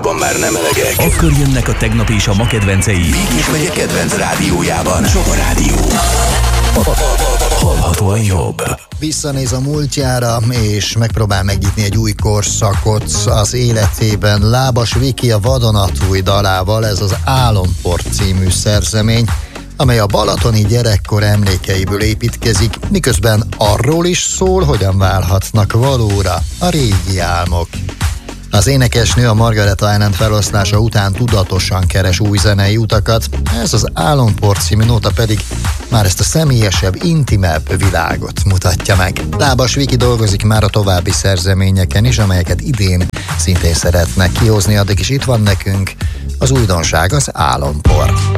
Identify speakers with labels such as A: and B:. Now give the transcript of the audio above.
A: házukban már nem elegek.
B: Akkor jönnek a tegnap és a ma kedvencei.
A: Békés megye kedvenc rádiójában. Zsoba Rádió. Hallhatóan jobb.
C: Visszanéz a múltjára, és megpróbál megnyitni egy új korszakot az életében. Lábas Viki a vadonatúj dalával, ez az Álomport című szerzemény, amely a balatoni gyerekkor emlékeiből építkezik, miközben arról is szól, hogyan válhatnak valóra a régi álmok. Az énekesnő a Margaret Island feloszlása után tudatosan keres új zenei utakat, ez az Álomport című nóta pedig már ezt a személyesebb, intimebb világot mutatja meg. Lábas Viki dolgozik már a további szerzeményeken is, amelyeket idén szintén szeretnek kihozni, addig is itt van nekünk az újdonság, az Álomport.